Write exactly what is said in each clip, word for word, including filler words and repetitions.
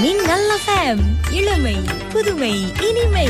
மின்னல் எஃப்எம், இளமை புதுமை இனிமை.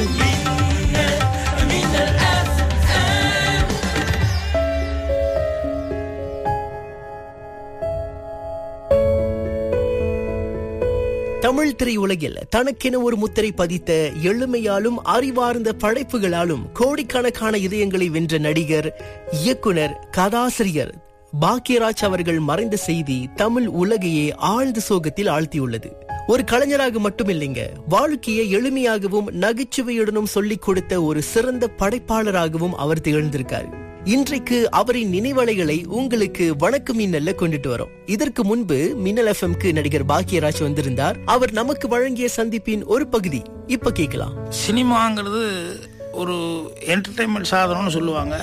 தமிழ் திரையுலகில் தனக்கென ஒரு முத்திரை பதித்த எளிமையாலும் அறிவார்ந்த படைப்புகளாலும் கோடிக்கணக்கான இதயங்களை வென்ற நடிகர், இயக்குனர், கதாசிரியர் பாக்யராஜ் அவர்கள் மறைந்த செய்தி தமிழ் உலகையே ஆழ்ந்த சோகத்தில் ஆழ்த்தியுள்ளது. ஒரு கலைஞராக மட்டுமில்லைங்க, வாழ்க்கையை எளிமையாகவும் நகைச்சுவையுடனும் சொல்லிக் கொடுத்த ஒரு சிறந்த படைப்பாளராகவும் அவர் திகழ்ந்திருக்கார். இன்றைக்கு அவரின் நினைவலைகளை உங்களுக்கு வணக்கம் மின்னல்ல கொண்டுட்டு வரோம். இதற்கு முன்பு மின்னல் எஃப்எம்க்கு நடிகர் பாக்யராஜ் வந்திருந்தார். அவர் நமக்கு வழங்கிய சந்திப்பின் ஒரு பகுதி இப்ப கேட்கலாம். சினிமாங்கிறது ஒரு என்டர்டைன்மெண்ட் சாதனம்னு சொல்லுவாங்க.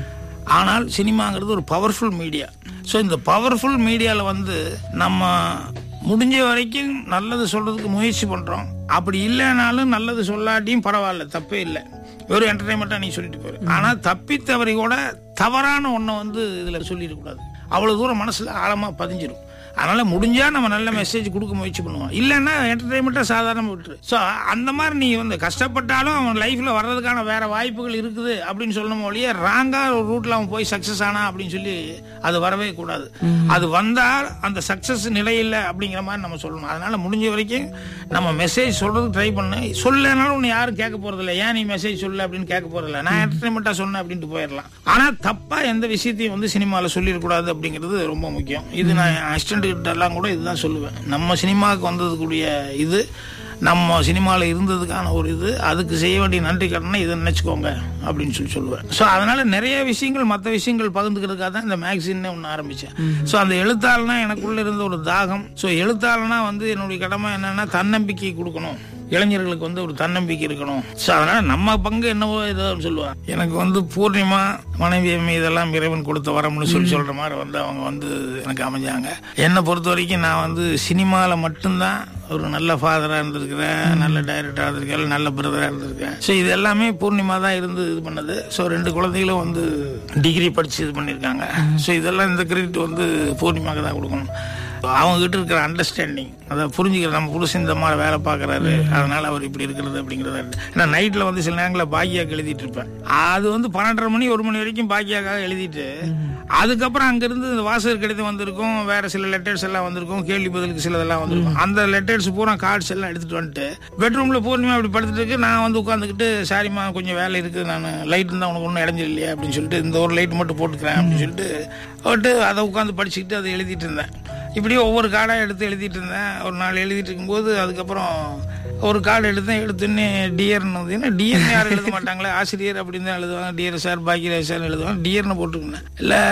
ஆனால் சினிமாங்கிறது ஒரு பவர்ஃபுல் மீடியா. ஸோ இந்த பவர்ஃபுல் மீடியாவில் வந்து நம்ம முடிஞ்ச வரைக்கும் நல்லது சொல்றதுக்கு முயற்சி பண்றோம். அப்படி இல்லைனாலும் நல்லது சொல்லாட்டியும் பரவாயில்ல, தப்பே இல்லை. வெறும் என்டர்டைன்மெண்டா நீ சொல்லிட்டு போயிரு. ஆனா தப்பி தவறி கூட தவறான ஒன்றை வந்து இதுல சொல்லிடக்கூடாது. அவ்வளவு தூரம் மனசுல ஆழமா பதிஞ்சிடும். அதனால முடிஞ்சா நம்ம நல்ல மெசேஜ் கொடுக்க முயற்சி பண்ணுவோம். இல்லைன்னா என்டர்டைன்மெண்ட்டா சாதாரண விட்டுரு. ஸோ அந்த மாதிரி நீ வந்து கஷ்டப்பட்டாலும் அவன் லைஃப்ல வர்றதுக்கான வேற வாய்ப்புகள் இருக்குது அப்படின்னு சொல்லணும் ஒழிய ராங்கா ஒரு ரூட்ல அவன் போய் சக்சஸ் ஆனா அப்படின்னு சொல்லி அது வரவே கூடாது. அது வந்தால் அந்த சக்சஸ் நிலையில் அப்படிங்கிற மாதிரி நம்ம சொல்லணும். அதனால முடிஞ்ச வரைக்கும் நம்ம மெசேஜ் சொல்றதுக்கு ட்ரை பண்ணு. சொல்லனாலும் உன்னை யாரும் கேட்க போறதில்லை. ஏன் நீ மெசேஜ் சொல்ல அப்படின்னு கேட்க போறதில்லை. நான் என்டர்டைன்மெண்டா சொன்னேன் அப்படின்ட்டு போயிடலாம். ஆனா தப்பா எந்த விஷயத்தையும் வந்து சினிமாவில் சொல்லிடக்கூடாது அப்படிங்கிறது ரொம்ப முக்கியம். இது நான் அசிஸ்டன்ட் எல்லாம் கூட இதுதான் சொல்லுவேன். நம்ம சினிமாவுக்கு வந்ததுக்குரிய இது, நம்ம சினிமாவில் இருந்ததுக்கான ஒரு இது, அதுக்கு செய்ய வேண்டிய நன்றி கடனை இதை நினைச்சுக்கோங்க அப்படின்னு சொல்லி சொல்லுவேன். ஸோ அதனால நிறைய விஷயங்கள் மற்ற விஷயங்கள் பகிர்ந்துக்கிறதுக்காக தான் இந்த மேக்சின் ஒன்று ஆரம்பிச்சேன். ஸோ அந்த எழுத்தாளனா எனக்குள்ள இருந்த ஒரு தாகம். ஸோ எழுத்தாளனா வந்து என்னுடைய கடமை என்னன்னா தன்னம்பிக்கை கொடுக்கணும், இளைஞர்களுக்கு வந்து ஒரு தன்னம்பிக்கை இருக்கணும். ஸோ அதனால நம்ம பங்கு என்னவோ ஏதோ சொல்லுவாங்க. எனக்கு வந்து பூர்ணிமா மனைவி இதெல்லாம் இறைவன் கொடுத்த வரம்னு சொல்லி சொல்ற மாதிரி வந்து அவங்க வந்து எனக்கு அமைஞ்சாங்க. என்னை பொறுத்த வரைக்கும் நான் வந்து சினிமாவில் மட்டும்தான் ஒரு நல்ல ஃபாதரா இருந்திருக்கிறேன், நல்ல டைரக்டரா இருந்திருக்கேன், நல்ல பிரதரா இருந்திருக்கேன். ஸோ இது எல்லாமே பூர்ணிமா தான் இருந்து இது பண்ணது. ஸோ ரெண்டு குழந்தைகளும் வந்து டிகிரி படிச்சு இது பண்ணியிருக்காங்க. ஸோ இதெல்லாம் இந்த கிரெடிட் வந்து பூர்ணிமாக்கு தான் கொடுக்கணும். அவங்க கிட்ட இருக்கிற அண்டர்ஸ்டாண்டிங், அதை புரிஞ்சுக்கிற, நம்ம புருஷன் இந்த மாதிரி வேலை பார்க்கறாரு அதனால அவர் இப்படி இருக்கிறது அப்படிங்கிறத. ஏன்னா நைட்ல வந்து சில நேரங்களில் பாக்கியாக்கு எழுதிட்டு இருப்பேன். அது வந்து பன்னெண்டரை மணி ஒரு மணி வரைக்கும் பாக்கியாக்காக எழுதிட்டு அதுக்கப்புறம் அங்கிருந்து வாசகர் கடிதம் வந்திருக்கும், வேற சில லெட்டர்ஸ் எல்லாம் வந்திருக்கும், கேள்வி பதிலுக்கு சிலதெல்லாம் வந்திருக்கும். அந்த லெட்டர்ஸ் பூரா கார்ட்ஸ் எல்லாம் எடுத்துட்டு வந்துட்டு பெட்ரூம்ல பூர்ணிமா அப்படி படுத்துட்டு இருக்கு. நான் வந்து உட்காந்துக்கிட்டு சாரிமா கொஞ்சம் வேலை இருக்கு, நான் லைட் இருந்தா உனக்கு ஒன்றும் இடைஞ்சல் இல்லையா அப்படின்னு சொல்லிட்டு இந்த ஒரு லைட் மட்டும் போட்டுக்கிறேன் அப்படின்னு சொல்லிட்டு போட்டு அதை உட்காந்து படிச்சுக்கிட்டு அதை எழுதிட்டு இருந்தேன். இப்படியே ஒவ்வொரு கார்டாக எடுத்து எழுதிட்டு இருந்தேன். ஒரு நாள் எழுதிட்டு இருக்கும்போது அதுக்கப்புறம் ஒரு கார்டு எடுத்தேன். எடுத்துன்னு டியர்னு வந்து, டியர்னு யாரும் எழுத மாட்டாங்களே, ஆசிரியர் அப்படின்னு தான் எழுதுவாங்க. டியர் சார், பாக்கியராஜ் சார் எழுதுவாங்க. டியர்னு போட்டுருந்தேன். இல்லை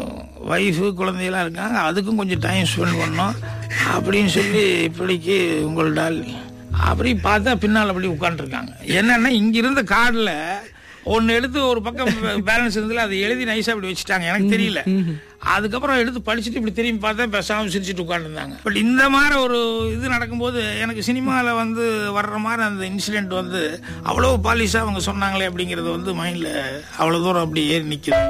ஒய்ஃபு குழந்தையெல்லாம் இருக்காங்க, அதுக்கும் கொஞ்சம் டைம் ஸ்பெண்ட் பண்ணோம் அப்படின்னு சொல்லி இப்படிக்கு உங்கள் டால் அப்படி பார்த்தா பின்னால் அப்படி உட்காந்துருக்காங்க. என்னன்னா இங்க இருந்த கார்டில் ஒன்னு எடுத்து ஒரு பக்கம் பேலன்ஸ் இருந்ததுல அதை எழுதி நைஸா அப்படி வச்சுட்டாங்க. எனக்கு தெரியல. அதுக்கப்புறம் எடுத்து படிச்சுட்டு இப்படி திரும்பி பார்த்தா பேசாம சிரிச்சுட்டு உட்காந்துருந்தாங்க. பட் இந்த மாதிரி ஒரு இது நடக்கும்போது எனக்கு சினிமாவில் வந்து வர்ற மாதிரி அந்த இன்சிடென்ட் வந்து அவ்வளோ பாலிஷா அவங்க சொன்னாங்களே அப்படிங்கறது வந்து மைண்ட்ல அவ்வளவு தூரம் அப்படி ஏறி நிக்குது.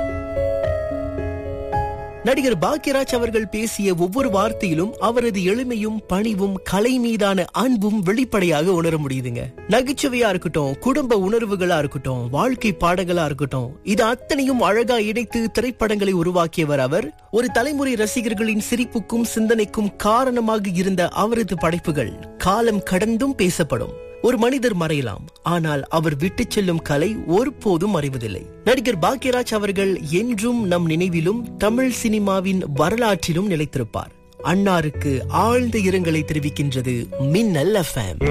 நடிகர் பாக்யராஜ் அவர்கள் பேசிய ஒவ்வொரு வார்த்தையிலும் அவரது எளிமையும் பணிவும் கலை மீதான அன்பும் வெளிப்படையாக உணர முடியுதுங்க. நகைச்சுவையா இருக்கட்டும், குடும்ப உணர்வுகளா இருக்கட்டும், வாழ்க்கை பாடங்களா இருக்கட்டும், இது அத்தனையும் அழகா இணைத்து திரைப்படங்களை உருவாக்கியவர் அவர். ஒரு தலைமுறை ரசிகர்களின் சிரிப்புக்கும் சிந்தனைக்கும் காரணமாக இருந்த அவரது படைப்புகள் காலம் கடந்தும் பேசப்படும். ஒரு மனிதர் மறையலாம், ஆனால் அவர் விட்டு செல்லும் கலை ஒருபோதும் மறைவதில்லை. நடிகர் பாக்யராஜ் அவர்கள் என்றும் நம் நினைவிலும் தமிழ் சினிமாவின் வரலாற்றிலும் நிலைத்திருப்பார். அன்னாருக்கு ஆழ்ந்த இரங்கலை தெரிவிக்கின்றது மின்னல் எஃப்எம்.